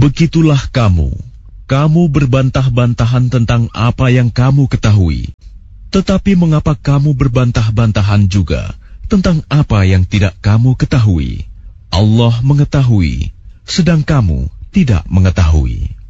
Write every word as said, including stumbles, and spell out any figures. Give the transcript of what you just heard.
Begitulah kamu, kamu berbantah-bantahan tentang apa yang kamu ketahui. Tetapi mengapa kamu berbantah-bantahan juga tentang apa yang tidak kamu ketahui? Allah mengetahui, sedang kamu tidak mengetahui.